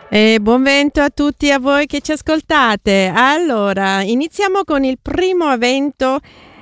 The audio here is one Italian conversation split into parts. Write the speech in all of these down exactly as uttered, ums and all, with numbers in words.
E buon vento a tutti a voi che ci ascoltate. Allora, iniziamo con il primo evento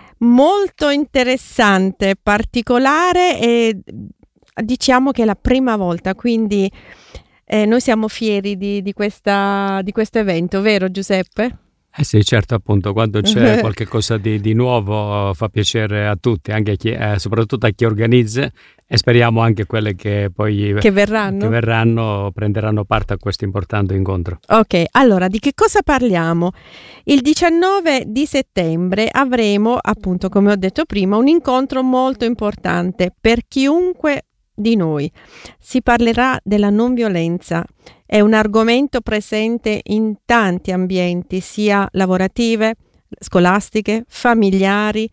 molto interessante, particolare e diciamo che è la prima volta, quindi eh, noi siamo fieri di, di, questa, di questo evento, vero Giuseppe? Eh sì, certo, appunto, quando c'è qualche cosa di, di nuovo fa piacere a tutti, anche a chi, eh, soprattutto a chi organizza, e speriamo anche quelle che poi che verranno. che verranno prenderanno parte a questo importante incontro. Ok, allora di che cosa parliamo? Il diciannove di settembre avremo, appunto, come ho detto prima, un incontro molto importante per chiunque di noi. Si parlerà della non violenza. È un argomento presente in tanti ambienti, sia lavorative, scolastiche, familiari,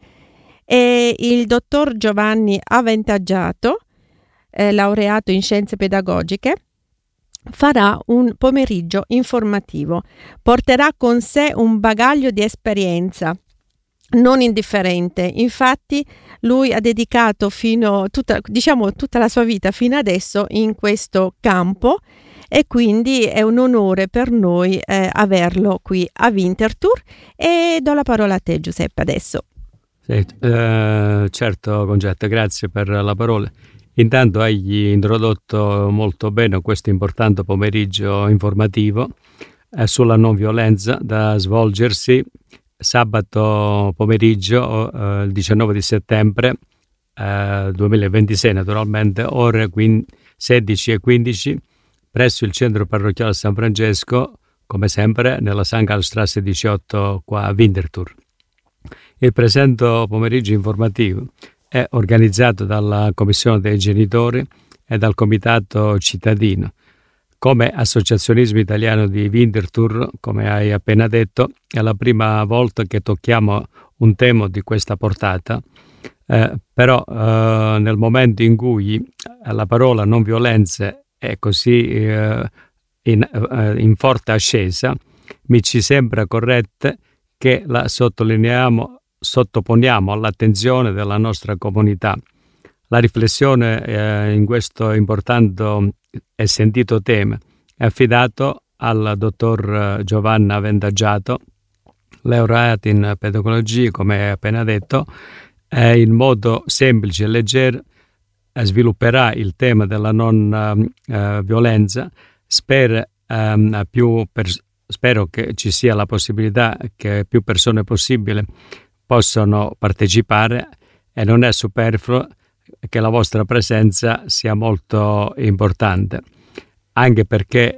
e il dottor Giovanni Avvantaggiato, eh, laureato in scienze pedagogiche, farà un pomeriggio informativo. Porterà con sé un bagaglio di esperienza non indifferente. Infatti lui ha dedicato fino tutta, diciamo, tutta la sua vita fino adesso in questo campo, e quindi è un onore per noi eh, averlo qui a Winterthur. E do la parola a te, Giuseppe, adesso. Sì, eh, certo Concetta, grazie per la parola. Intanto hai introdotto molto bene questo importante pomeriggio informativo eh, sulla non violenza, da svolgersi sabato pomeriggio, eh, il diciannove di settembre eh, duemilaventisei, naturalmente, ore sedici e quindici, presso il centro parrocchiale San Francesco, come sempre nella San Galstrasse diciotto qua a Winterthur. Il presente pomeriggio informativo è organizzato dalla Commissione dei Genitori e dal Comitato Cittadino. Come Associazionismo Italiano di Winterthur, come hai appena detto, è la prima volta che tocchiamo un tema di questa portata, eh, però eh, nel momento in cui la parola non violenza è così eh, in, eh, in forte ascesa, mi ci sembra corretto che la sottolineiamo, sottoponiamo all'attenzione della nostra comunità. La riflessione eh, in questo importante e sentito tema è affidato al dottor Giovanni Avvantaggiato, laureato in pedagogia, come appena detto, e in modo semplice e leggero svilupperà il tema della non uh, violenza. Spero, um, più pers- spero che ci sia la possibilità che più persone possibile possano partecipare, e non è superfluo che la vostra presenza sia molto importante, anche perché